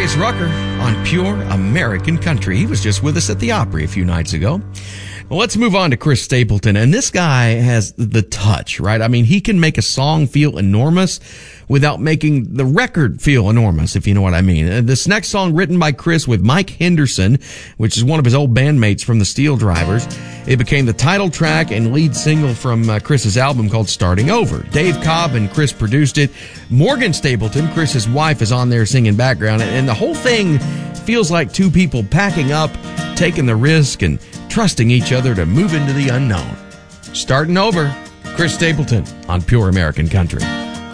Darius Rucker on Pure American Country. He was just with us at the Opry a few nights ago. Well, let's move on to Chris Stapleton. And this guy has the touch, right? I mean, he can make a song feel enormous without making the record feel enormous, if you know what I mean. This next song, written by Chris with Mike Henderson, which is one of his old bandmates from the Steel Drivers. It became the title track and lead single from Chris's album called Starting Over. Dave Cobb and Chris produced it. Morgan Stapleton, Chris's wife, is on there singing background. And the whole thing feels like two people packing up, taking the risk, and trusting each other to move into the unknown. Starting Over, Chris Stapleton on Pure American Country.